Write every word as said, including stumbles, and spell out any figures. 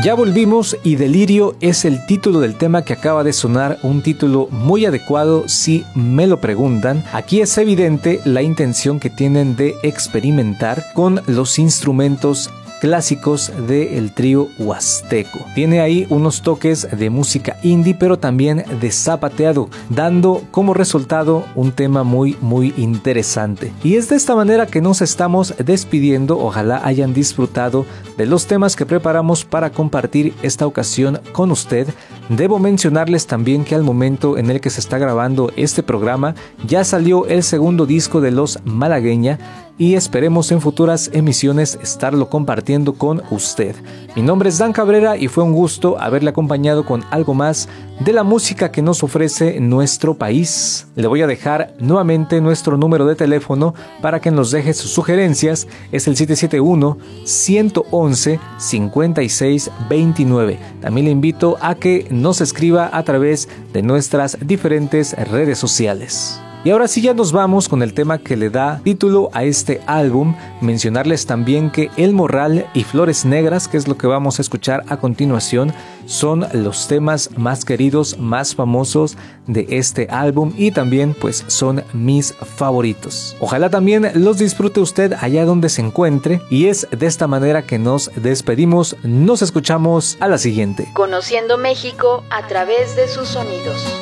Ya volvimos y Delirio es el título del tema que acaba de sonar, un título muy adecuado si me lo preguntan. Aquí es evidente la intención que tienen de experimentar con los instrumentos clásicos del trío huasteco. Tiene ahí unos toques de música indie, pero también de zapateado, dando como resultado un tema muy muy interesante. Y es de esta manera que nos estamos despidiendo. Ojalá hayan disfrutado de los temas que preparamos para compartir esta ocasión con usted. Debo mencionarles también que al momento en el que se está grabando este programa ya salió el segundo disco de los Malagueña, y esperemos en futuras emisiones estarlo compartiendo con usted. Mi nombre es Dan Cabrera y fue un gusto haberle acompañado con algo más de la música que nos ofrece nuestro país. Le voy a dejar nuevamente nuestro número de teléfono para que nos deje sus sugerencias. Es el siete siete uno, uno uno, cinco seis dos nueve. También le invito a que nos escriba a través de nuestras diferentes redes sociales. Y ahora sí ya nos vamos con el tema que le da título a este álbum. Mencionarles también que El Morral y Flores Negras, que es lo que vamos a escuchar a continuación, son los temas más queridos, más famosos de este álbum y también pues son mis favoritos. Ojalá también los disfrute usted allá donde se encuentre, y es de esta manera que nos despedimos. Nos escuchamos a la siguiente. Conociendo México a través de sus sonidos.